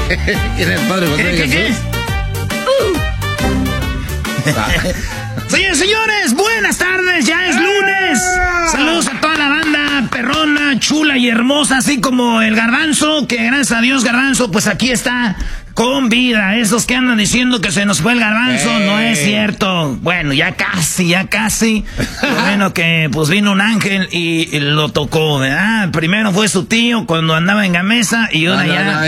¿Quién es el padre José de Jesús? Señores, buenas tardes, ya es lunes. Saludos a toda la banda perrona, chula y hermosa, así como el Garbanzo, que gracias a Dios, Garbanzo, pues aquí está con vida. Esos que andan diciendo que se nos fue el Garbanzo, no es cierto. Bueno, ya casi. Bueno, que pues vino un ángel y lo tocó, ¿verdad? Primero fue su tío cuando andaba en Gamesa y ahora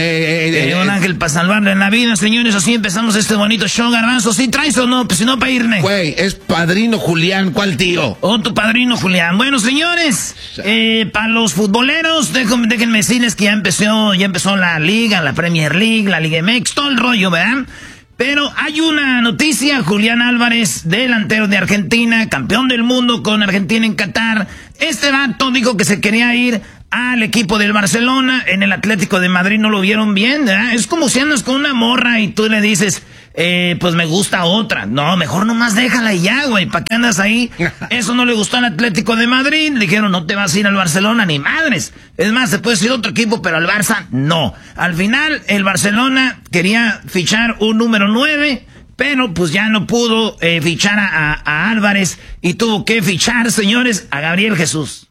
un ángel para salvarle en la vida. Señores, así empezamos este bonito show, Garbanzo. ¿Sí traes o no? Pues si no, para irme. Güey, es padrino Julián, ¿cuál tío? Oh, tu padrino Julián. Bueno, señores, para los futboleros, déjenme decirles que ya empezó la Liga, la Premier League, la Liga MX, todo el rollo, ¿verdad? Pero hay una noticia, Julián Álvarez, delantero de Argentina, campeón del mundo con Argentina en Qatar. Este vato dijo que se quería ir al equipo del Barcelona. En el Atlético de Madrid no lo vieron bien, ¿verdad? Es como si andas con una morra y tú le dices, pues me gusta otra. No, mejor nomás déjala y ya, güey. ¿Para qué andas ahí? Eso no le gustó al Atlético de Madrid. Le dijeron, no te vas a ir al Barcelona ni madres. Es más, te puedes ir a otro equipo, pero al Barça no. Al final, el Barcelona quería fichar un número 9, pero pues ya no pudo fichar a Álvarez y tuvo que fichar, señores, a Gabriel Jesús.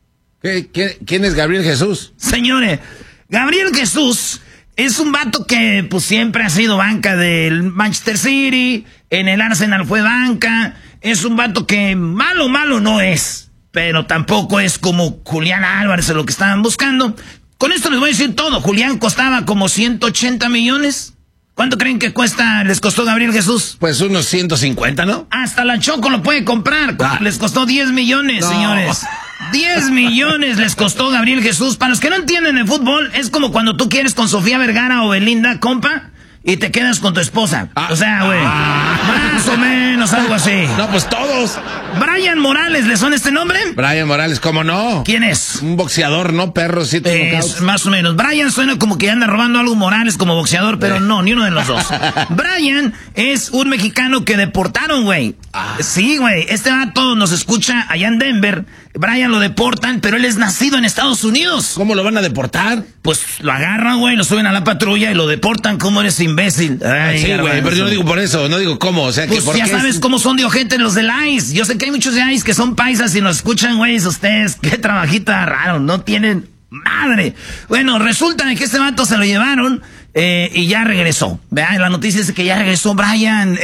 ¿Quién es Gabriel Jesús? Señores, Gabriel Jesús es un vato que pues siempre ha sido banca del Manchester City, en el Arsenal fue banca. Es un vato que malo no es, pero tampoco es como Julián Álvarez, lo que estaban buscando. Con esto les voy a decir todo. Julián costaba como 180 millones. ¿Cuánto creen que les costó Gabriel Jesús? Pues unos 150, ¿no? Hasta la Choco lo puede comprar. Les costó 10 millones, no. Señores. 10 millones les costó Gabriel Jesús. Para los que no entienden el fútbol, es como cuando tú quieres con Sofía Vergara o Belinda, compa, y te quedas con tu esposa. O sea, güey, más o menos algo así. No, pues todos. Brian Morales, ¿le suena este nombre? Brian Morales, ¿cómo no? ¿Quién es? Un boxeador, ¿no? Perro, sí, más o menos. Brian suena como que anda robando algo Morales como boxeador, pero no, ni uno de los dos. Brian es un mexicano que deportaron, güey. Sí, güey. Este vato nos escucha allá en Denver. Brian lo deportan, pero él es nacido en Estados Unidos. ¿Cómo lo van a deportar? Pues lo agarran, güey, lo suben a la patrulla y lo deportan. ¿Cómo eres imbécil? Ay, sí, güey, pero yo no digo por eso, no digo cómo. O sea, pues que ya sabes cómo son de ojete los del ICE. Yo sé que hay muchos de ICE que son paisas y nos escuchan, güey, ustedes. Qué trabajita raro, no tienen madre. Bueno, resulta que este vato se lo llevaron y ya regresó. Vean, la noticia es que ya regresó Brian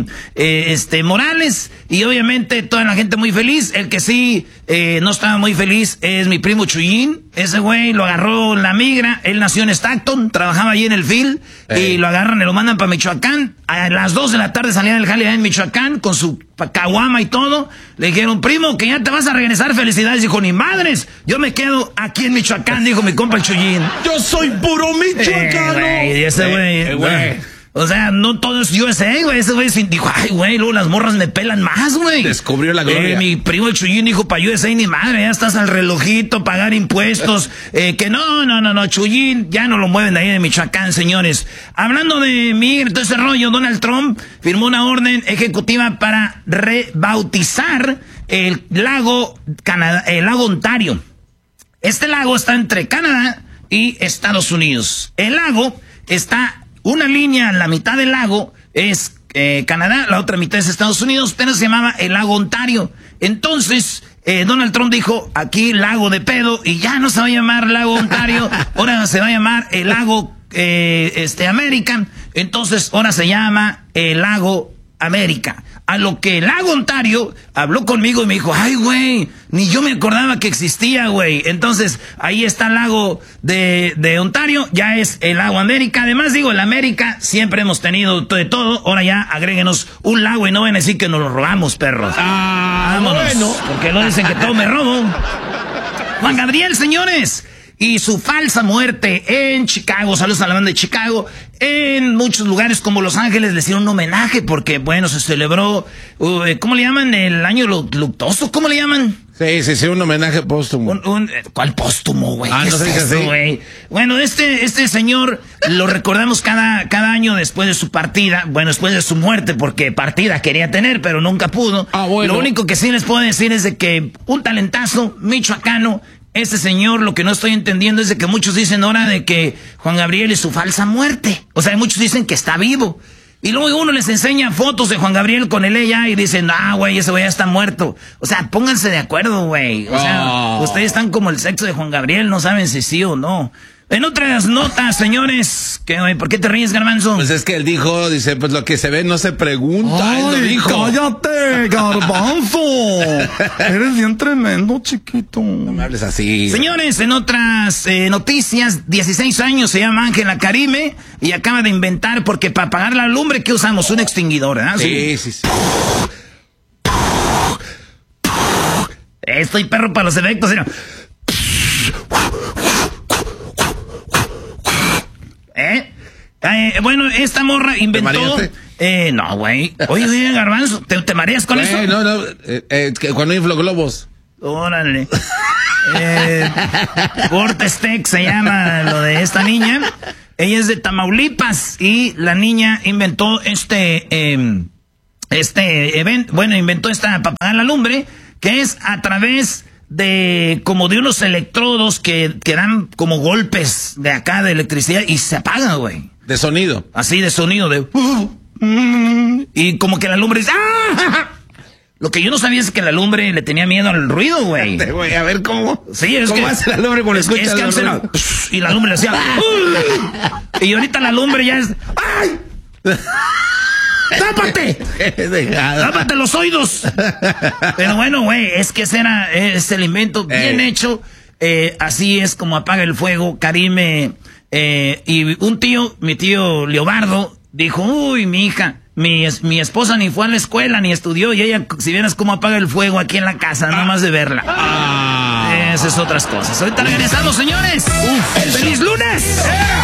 Morales y obviamente toda la gente muy feliz. El que sí no estaba muy feliz es mi primo Chuyín. Ese güey lo agarró la migra. Él nació en Stockton, trabajaba allí en el field y lo agarran y lo mandan para Michoacán. A las 2 de la tarde salía del jale en Michoacán con su caguama y todo. Le dijeron, primo, que ya te vas a regresar. Felicidades. Dijo, ni madres, yo me quedo aquí en Michoacán, dijo mi compa el Chuyín. Yo soy puro michoacano. Y ese güey, o sea, no todo es USA, güey. Ese güey dijo, ay, güey, luego las morras me pelan más, güey. Descubrió la gloria. Mi primo el Chuyín dijo, para USA ni madre, ya estás al relojito, pagar impuestos. Que no, Chuyín, ya no lo mueven de ahí de Michoacán, señores. Hablando de todo ese rollo, Donald Trump firmó una orden ejecutiva para rebautizar el lago Ontario. Este lago está entre Canadá y Estados Unidos. El lago está una línea, la mitad del lago es Canadá, la otra mitad es Estados Unidos, pero se llamaba el lago Ontario. Entonces, Donald Trump dijo, aquí lago de pedo, y ya no se va a llamar lago Ontario, ahora se va a llamar el lago América. Entonces, ahora se llama el lago América. A lo que el lago Ontario habló conmigo y me dijo, ay, güey, ni yo me acordaba que existía, güey. Entonces, ahí está el lago de Ontario, ya es el lago América. Además, digo, el América siempre hemos tenido de todo. Ahora ya agréguenos un lago y no van a decir que nos lo robamos, perros. Vámonos, bueno. Porque no dicen que todo me robo. Juan Gabriel, señores. Y su falsa muerte en Chicago, saludos a la banda de Chicago, en muchos lugares como Los Ángeles le hicieron un homenaje porque, bueno, se celebró, ¿cómo le llaman? El año luctuoso, ¿cómo le llaman? Sí, un homenaje póstumo. ¿Cuál póstumo, güey? No sé qué es, güey. Bueno, este señor lo recordamos cada año después de su partida, bueno, después de su muerte, porque partida quería tener, pero nunca pudo. Bueno. Lo único que sí les puedo decir es de que un talentazo michoacano Este señor, lo que no estoy entendiendo es de que muchos dicen ahora de que Juan Gabriel es su falsa muerte. O sea, muchos dicen que está vivo. Y luego uno les enseña fotos de Juan Gabriel con él ya y dicen, güey, ese güey ya está muerto. O sea, pónganse de acuerdo, güey. O sea, ustedes están como el sexo de Juan Gabriel, no saben si sí o no. En otras notas, señores, ¿por qué te ríes, Garbanzo? Pues es que él dijo, dice, pues lo que se ve no se pregunta. Ay, él lo dijo. cállate, Garbanzo. Eres bien tremendo, chiquito. No me hables así. Señores, en otras noticias, 16 años, se llama Ángela Karime y acaba de inventar, porque para apagar la lumbre, ¿qué usamos? Un extinguidor, ¿verdad? Sí. Estoy perro para los efectos, ¿no? Bueno, esta morra inventó... no, güey. Oye, Garbanzo, ¿te mareas con eso? No, que cuando inflo globos. Órale. Vortex se llama lo de esta niña. Ella es de Tamaulipas y la niña inventó evento, inventó esta para apagar la lumbre, que es a través de como de unos electrodos que dan como golpes de acá de electricidad y se apaga, güey. De sonido. Así de sonido de... y como que la lumbre dice... ¡Ah! Lo que yo no sabía es que la lumbre le tenía miedo al ruido, güey. A ver cómo. Sí, es ¿Cómo que hace la lumbre cuando escucha es que el ruido? y la lumbre le hacía... y ahorita la lumbre ya es... ¡Ay! ¡Tápate! ¡Tápate los oídos! Pero bueno, güey, es que es el invento bien hecho. Así es como apaga el fuego. Karime y mi tío Leobardo, dijo, uy, mi hija, mi esposa ni fue a la escuela ni estudió y ella, si vieras cómo apaga el fuego aquí en la casa, nada más de verla. Esas otras cosas. Ahorita regresamos, señores. ¡Feliz lunes!